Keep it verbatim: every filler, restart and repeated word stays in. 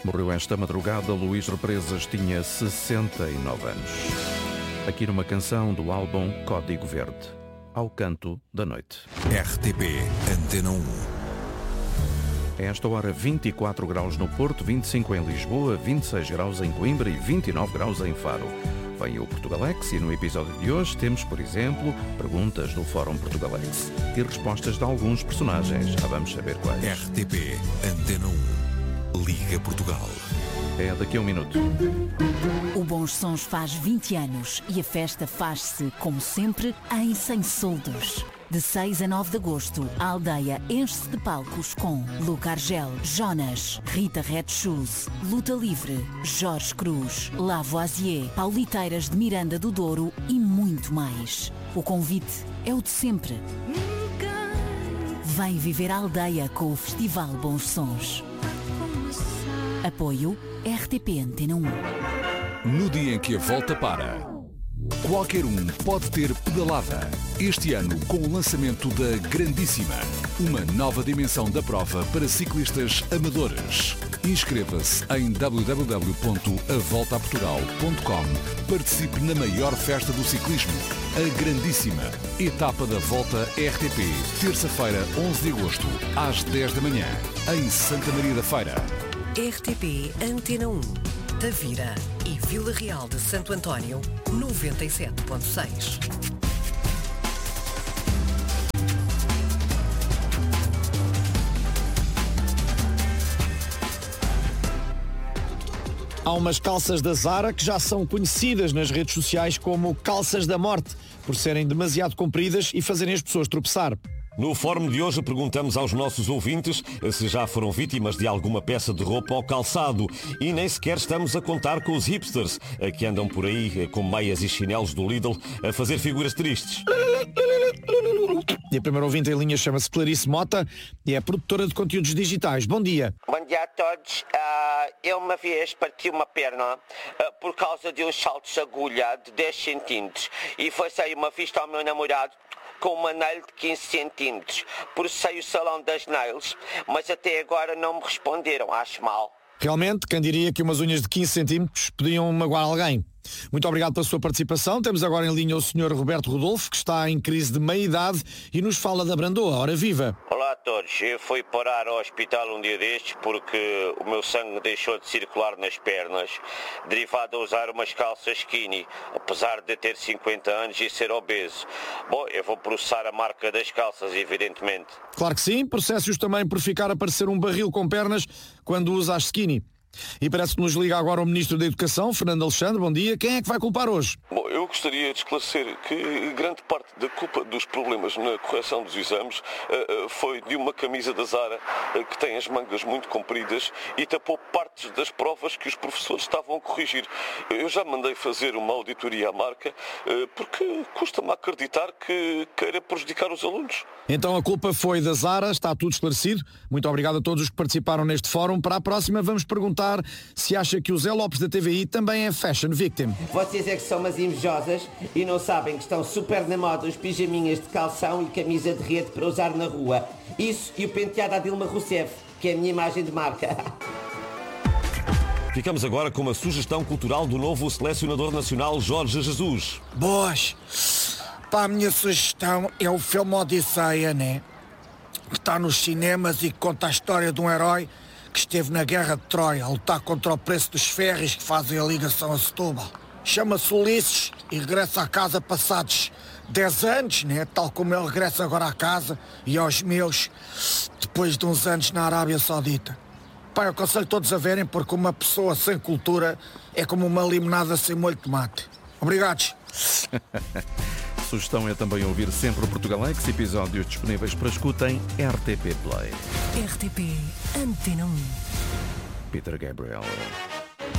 Morreu esta madrugada, Luís Represas tinha sessenta e nove anos. Aqui numa canção do álbum Código Verde, Ao Canto da Noite. R T P Antena um. A esta hora, vinte e quatro graus no Porto, vinte e cinco em Lisboa, vinte e seis graus em Coimbra e vinte e nove graus em Faro. Vem o Portugalex e no episódio de hoje temos, por exemplo, perguntas do Fórum Portugalex e respostas de alguns personagens. Já vamos saber quais. R T P Antena um. Liga Portugal. É daqui a um minuto. O Bons Sons faz vinte anos e a festa faz-se, como sempre, em Sem Soldos. De seis a nove de agosto, a aldeia enche-se de palcos com Luca Argel, Jonas, Rita Red Shoes, Luta Livre, Jorge Cruz, Lavoisier, Pauliteiras de Miranda do Douro e muito mais. O convite é o de sempre. Vem viver a aldeia com o Festival Bons Sons. Apoio R T P Antena um. No dia em que a volta para, qualquer um pode ter pedalada. Este ano, com o lançamento da Grandíssima, uma nova dimensão da prova para ciclistas amadores. Inscreva-se em w w w ponto a volta a portugal ponto com. Participe na maior festa do ciclismo, a Grandíssima. Etapa da Volta R T P, terça-feira, onze de agosto, às dez da manhã, em Santa Maria da Feira. R T P Antena um. Tavira e Vila Real de Santo António, noventa e sete ponto seis. Há umas calças da Zara que já são conhecidas nas redes sociais como calças da morte, por serem demasiado compridas e fazerem as pessoas tropeçar. No fórum de hoje perguntamos aos nossos ouvintes se já foram vítimas de alguma peça de roupa ou calçado e nem sequer estamos a contar com os hipsters que andam por aí com meias e chinelos do Lidl a fazer figuras tristes. E a primeira ouvinte em linha chama-se Clarice Mota e é produtora de conteúdos digitais. Bom dia. Bom dia a todos. Uh, eu uma vez parti uma perna uh, por causa de uns saltos de agulha de dez centímetros e foi sair uma vista ao meu namorado com uma nail de quinze centímetros. Processei o salão das nails, mas até agora não me responderam, acho mal. Realmente, quem diria que umas unhas de quinze centímetros podiam magoar alguém? Muito obrigado pela sua participação. Temos agora em linha o senhor Roberto Rodolfo, que está em crise de meia-idade e nos fala da Brandoa. Ora viva! Olá a todos. Eu fui parar ao hospital um dia destes porque o meu sangue deixou de circular nas pernas, derivado a usar umas calças skinny, apesar de ter cinquenta anos e ser obeso. Bom, eu vou processar a marca das calças, evidentemente. Claro que sim. Processe-os também por ficar a parecer um barril com pernas quando usa as skinny. E parece que nos liga agora o Ministro da Educação, Fernando Alexandre. Bom dia. Quem é que vai culpar hoje? Bom, eu gostaria de esclarecer que grande parte da culpa dos problemas na correção dos exames uh, uh, foi de uma camisa da Zara uh, que tem as mangas muito compridas e tapou partes das provas que os professores estavam a corrigir. Eu já mandei fazer uma auditoria à marca uh, porque custa-me acreditar que queira prejudicar os alunos. Então a culpa foi da Zara, está tudo esclarecido. Muito obrigado a todos os que participaram neste fórum. Para a próxima vamos perguntar se acha que o Zé Lopes da T V I também é fashion victim. Vocês é que são umas invejosas e não sabem que estão super na moda os pijaminhas de calção e camisa de rede para usar na rua. Isso e o penteado à Dilma Rousseff, que é a minha imagem de marca. Ficamos agora com uma sugestão cultural do novo selecionador nacional Jorge Jesus. Boas! Pá, a minha sugestão é o filme Odisseia, né? Que está nos cinemas e que conta a história de um herói que esteve na Guerra de Troia a lutar contra o preço dos ferries que fazem a ligação a Setúbal. Chama-se Ulisses e regressa à casa passados dez anos, né? Tal como ele regressa agora à casa e aos meus depois de uns anos na Arábia Saudita. Pá, eu aconselho todos a verem porque uma pessoa sem cultura é como uma limonada sem molho de tomate. Obrigados. A sugestão é também ouvir sempre o Portugalex, episódios disponíveis para escuta em R T P Play. R T P Antena um. Peter Gabriel.